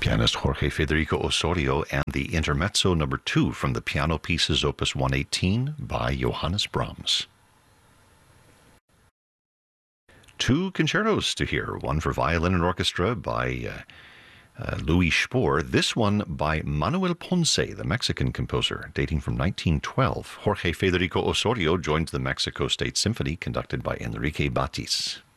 Pianist Jorge Federico Osorio and the Intermezzo No. 2 from the Piano Pieces Opus 118 by Johannes Brahms. Two concertos to hear, one for violin and orchestra by Louis Spohr, this one by Manuel Ponce, the Mexican composer, dating from 1912. Jorge Federico Osorio joins the Mexico State Symphony, conducted by Enrique Batis.